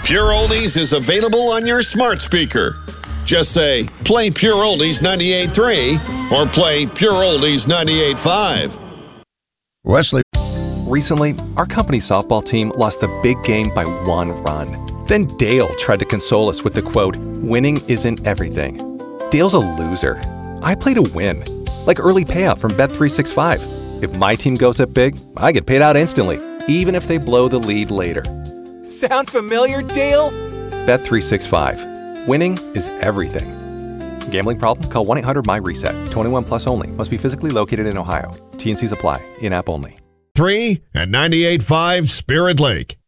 Pure Oldies is available on your smart speaker. Just say, play Pure Oldies 98.3 or play Pure Oldies 98.5. Wesley. Recently, our company softball team lost the big game by 1 run. Then Dale tried to console us with the quote, "Winning isn't everything." Dale's a loser. I play to win, like early payout from Bet365. If my team goes up big, I get paid out instantly, even if they blow the lead later. Sound familiar, Dale? Bet365. Winning is everything. Gambling problem? Call 1-800-MY-RESET. 21 plus only. Must be physically located in Ohio. T&Cs apply. In-app only. 3 and 98.5 Spirit Lake.